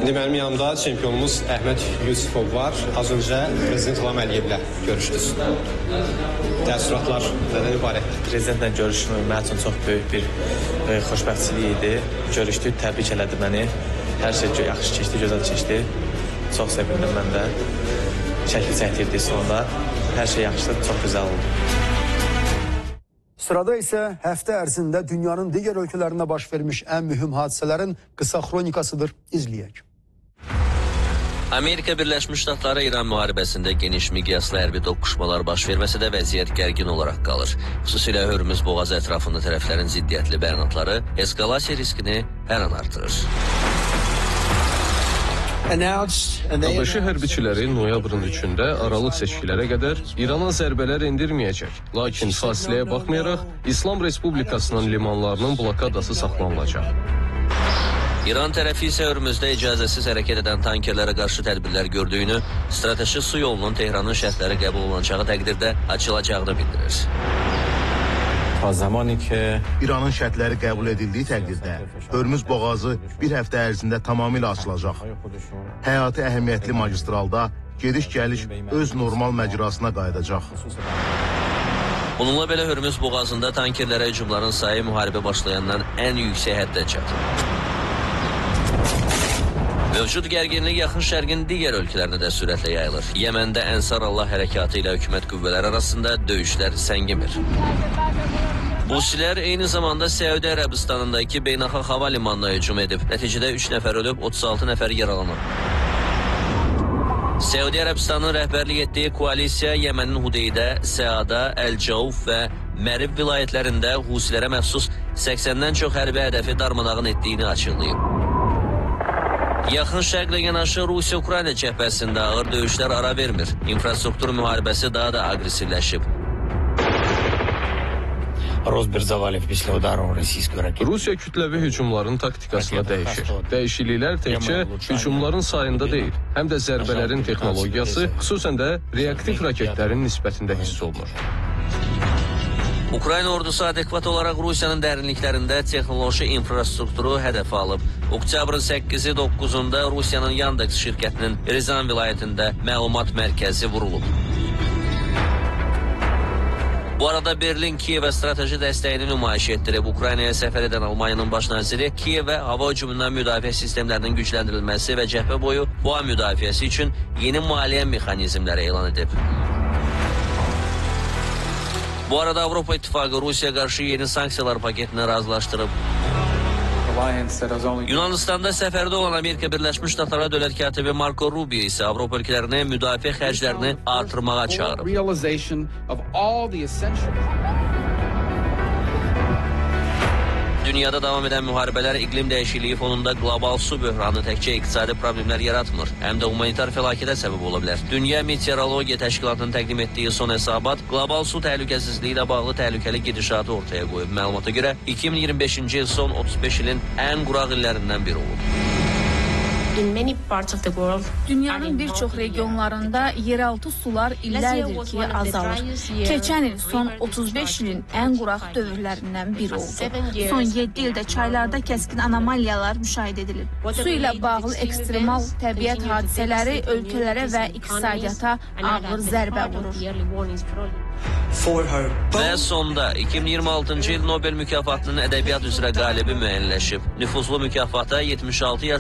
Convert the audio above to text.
İndi mənim yanımda çempionumuz Əhməd Yusifov var. Az öncə Prezident İlham Əliyevlə görüşdünüz. Təəssüratlar nədən ibarətdir? Prezidentlə görüşüm mənim üçün çox böyük bir xoşbəxtçilik idi. Görüşdük, təbrik elədi məni. Hər şey yaxşı keçdi, gözəl keçdi. Çox sevindim mən də. Şəkil çəkdirdik sonunda. Hər şey yaxşıdır, çox gözəl oldu. Sırada isə həftə ərzində dünyanın digər ölkələrində baş vermiş ən mühüm hadisələrin qısa xronikasıdır. İzləyək. Amerika Birləşmiş Ştatları İran müharibəsində geniş miqyaslı hərbi toqquşmalar baş verməsə də vəziyyət gərgin olaraq qalır. Xüsusilə Hörmüz boğazı ətrafında tərəflərin ziddiyyətli bəyanatları eskalasiya riskini hər an artırır. ABŞ hərbiçiləri noyabrın 3-də aralıq seçkilərə qədər İrana zərbələr endirməyəcək. Lakin fasiləyə baxmayaraq İslam Respublikasının limanlarının blokadası saxlanılacaq. İran tərəfi isə Hörmüzdə icazəsiz hərəkət edən tankerlərə qarşı tədbirlər gördüyünü, strateji su yolunun Tehranın şərtləri qəbul olunacağı təqdirdə açılacağını bildirir. İranın şərtləri qəbul edildiyi təqdirdə Hörmüz boğazı bir həftə ərzində tamamilə açılacaq. Həyati əhəmiyyətli magistralda gediş-gəliş öz normal məcrasına qayıdacaq. Bununla belə Hörmüz boğazında tankerlərə hücumların sayı müharibə başlayandan ən yüksək həddə çatır. Mövcud gərginlik yaxın şərqin digər ölkələrində də sürətlə yayılır. Yəməndə Ənsar Allah hərəkatı ilə hökumət qüvvələri arasında döyüşlər səngimir. Husilər eyni zamanda Səudi Ərəbistanındakı beynəlxalq hava limanına hücum edib. Nəticədə 3 nəfər ölüb, 36 nəfər yaralanıb. Səudi Ərəbistanın rəhbərlik etdiyi koalisiya Yəmənin Hudeydə, Səada, Əl-Cauf və Mərib vilayətlərində Husilərə məxsus 80-dən çox hərbi hədəfi darmadağın etdiyini açıqlayıb. Yaxın şərqlə yanaşı Rusiya-Ukrayna cəbhəsində ağır döyüşlər ara vermir. İnfrastruktur müharibəsi daha da aqressivləşib. Rusiya kütləvi hücumların taktikasına dəyişir. Dəyişikliklər təkcə hücumların sayında deyil, həm də zərbələrin texnologiyası, xüsusən də reaktiv raketlərin nisbətində hiss olunur. Ukrayna ordusu adekvat olaraq Rusiyanın dərinliklərində texnoloji infrastrukturu hədəfə alıb. Oktyabrın 8-i 9-da Rusiyanın Yandex şirkətinin Rizan vilayətində məlumat mərkəzi vurulub. Bu arada Berlin Kiyevə strateji dəstəyini nümayiş etdirib. Ukraynaya səfər edən Almaniyanın baş naziri Kiyevə hava hücumundan müdafiə sistemlərinin gücləndirilməsi və cəbhə boyu hava müdafiəsi üçün yeni maliyyə mexanizmləri elan edib. Bu arada Avropa İttifaqı Rusiyaya qarşı yeni sanksiyalar paketini razılaşdırıb. Yunanistanda səfərdə olan Amerika Birləşmiş Ştatları dövlət katibi Marco Rubio isə Avropa ölkələrinə müdafiə xərclərini artırmağa çağırıb. Dünyada davam edən müharibələr iqlim dəyişikliyi fonunda qlobal su böhranı təkcə iqtisadi problemlər yaratmır, həm də humanitar fəlakətə səbəb ola bilər. Dünya Meteorologiya Təşkilatının təqdim etdiyi son hesabat qlobal su təhlükəsizliyi ilə bağlı təhlükəli gedişatı ortaya qoyub. Məlumata görə 2025-ci il son 35 ilin ən quraq illərindən biri olub. Dünyanın bir çox regionlarında yeraltı sular illərdir ki azalır. Keçən il son 35 ilin ən quraq dövrlərindən biri oldu. Son 7 ildə çaylarda kəskin anomaliyalar müşahidə edilir. Su ilə bağlı ekstremal təbiət hadisələri ölkələrə və iqtisadiyyata ağır zərbə vurur. Və sonda 2026-cı il Nobel mükafatının ədəbiyyat üzrə qalibi müəyyənləşib. Nüfuzlu mükafata 76 yaş